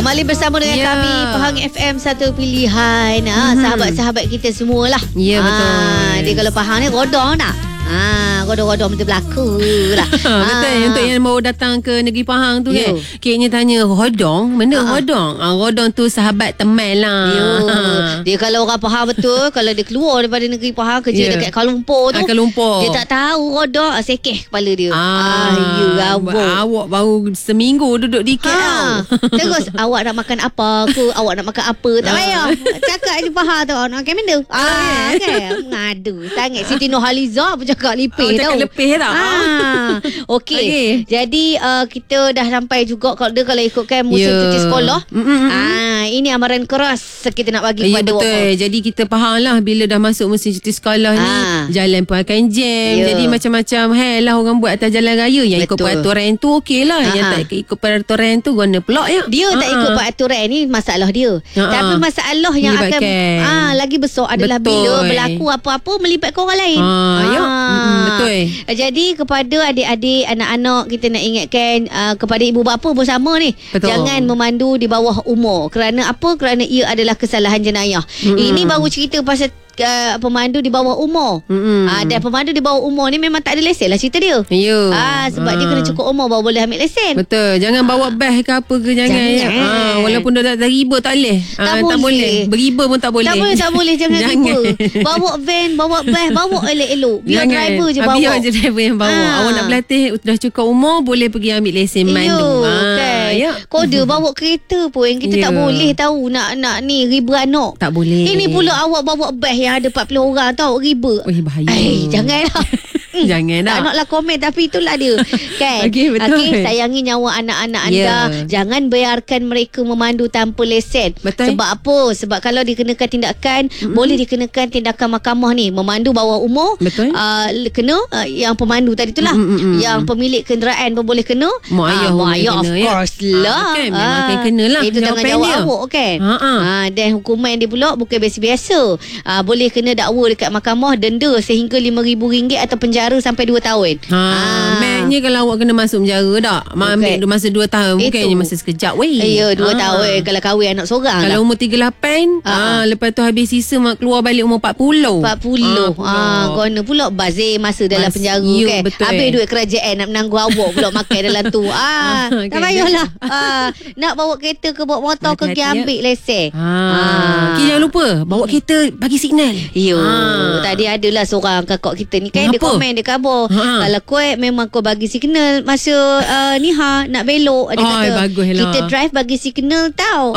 Kembali bersama dengan kami Pahang FM, satu pilihan. Sahabat-sahabat kita semualah. Ya, betul. Dia kalau Pahang ni rodong tak? Rodong-rodong betul berlaku lah. Betul. Untuk yang mau datang ke negeri Pahang tu kan, kayaknya tanya rodong. Mana rodong? Rodong tu sahabat teman lah. Dia kalau orang Pahang betul, kalau dia keluar daripada negeri Pahang, kerja dekat Kuala Lumpur tu, Kuala Lumpur, dia tak tahu rodong, sekeh kepala dia. Awak baru seminggu duduk di KL. Terus awak nak makan apa ke? Awak nak makan apa? Tak payah. Cakap je Pahang tu. Nak makan benda. Ngadu. Sangat Siti Nurhaliza pun cakap lipih tau. Cakap lepih tak? Okey. Jadi kita dah sampai juga. Kalau ikutkan musim cuti sekolah. Ini amaran keras kita nak bagi kepada betul. Awak. Jadi kita faham lah, bila dah masuk musim cuti sekolah ni, jalan pun akan jam. Jadi macam-macam hal lah orang buat atas jalan raya. Yang ikut peraturan tu okey lah. Yang tak ikut peraturan tu guna pulak ya. Dia tak ikut peraturan ni masalah dia. Tapi masalah yang akan lagi besar adalah bila berlaku apa-apa melibatkan orang lain. Betul. Jadi kepada adik-adik, anak-anak, kita nak ingatkan kepada ibu bapa pun sama ni. Jangan memandu di bawah umur. Kerana apa? Kerana ia adalah kesalahan jenayah. Ini baru cerita pasal pemandu di bawah umur. Dan pemandu di bawah umur ni memang tak ada lesen lah cerita dia. Sebab dia kena cukup umur baru boleh ambil lesen. Betul. Jangan bawa beg ke apa ke. Jangan. Walaupun dah tak riba tak boleh. Tak boleh. Beriba pun tak boleh. Tak boleh. Jangan riba. Bawa van, bawa beg, bawa elok-elok. Biar driver je bawa. Biar je driver yang bawa. Awak nak berlatih dah cukup umur, boleh pergi ambil lesen mandu. Kode bawa kereta pun kita tak boleh tahu nak ni riba anak. Tak boleh. Ini pula awak bawa beg yang ada 40 orang tau, riba. Bahaya. Janganlah. Jangan tak naklah komen, tapi itulah dia kan. Okey, sayangi nyawa anak-anak anda. Jangan biarkan mereka memandu tanpa lesen. Sebab apa? Sebab kalau dikenakan tindakan, boleh dikenakan tindakan mahkamah ni. Memandu bawah umur, kena yang pemandu tadi itulah. Yang pemilik kenderaan pun boleh kena. Mak ayah of course lah. Memang akan kena lah. Itu tanggungjawab awak kan. Dan hukuman dia pula bukan biasa-biasa. Boleh kena dakwa dekat mahkamah, denda sehingga RM5,000 atau penjara sampai 2 tahun. Maknanya kalau awak kena masuk penjara tak, ambil masa 2 tahun. Bukannya masa sekejap weh. 2 tahun kalau kahwin anak seorang. Kalau umur 38, lepas tu habis sisa keluar balik umur 40. Guna pula bazir masa dalam penjara kan. Habis duit kerajaan nak menanggung awak pula makan dalam tu. Tak payahlah. Nak bawa kereta ke bawa motor ke, pergi ambil lesen. Jangan lupa bawa kereta bagi signal. Tadi adalah seorang kakak kita ni kan, dia komen, dia khabar, kalau kuat memang kau bagi signal masa nak belok. Dia kata kita drive bagi signal tau.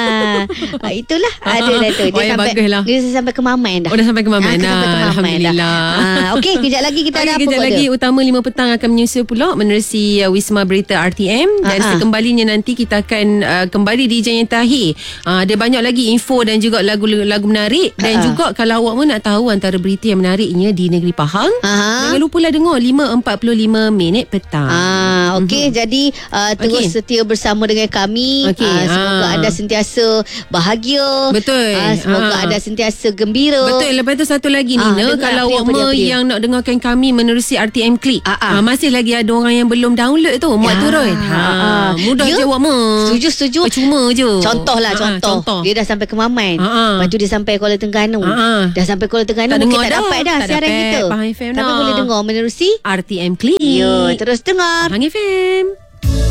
Itulah adalah tu. Dia sampai ke Maman dah. Dah sampai ke Maman dah. Alhamdulillah. Okey, kejap lagi kita ada apa? Kejap lagi utama 5 petang akan menyusul pula menerusi Wisma Berita RTM. Dan sekembalinya nanti kita akan kembali di Jam yang terakhir. Ada banyak lagi info dan juga lagu-lagu menarik. Dan juga kalau awak pun nak tahu antara berita yang menariknya di negeri Pahang, jangan lupalah dengar 5.45 petang. Okey, jadi terus setia bersama dengan kami. Semoga anda sentiasa bahagia. Betul. Semoga anda sentiasa gembira. Betul. Lepas tu satu lagi Nina, kalau awak yang nak dengarkan kami menerusi RTM Click, masih lagi ada orang yang belum download tu. Muat turun. Mudah je awak Setuju. Cuma je. Contoh. Dia dah sampai ke Maman. Lepas tu dia sampai Kuala Terengganu. Dah sampai Kuala Terengganu, mungkin tak dapat dah siaran kita. Tapi boleh dengar menerusi RTM Click. Terus dengar Pahang FM.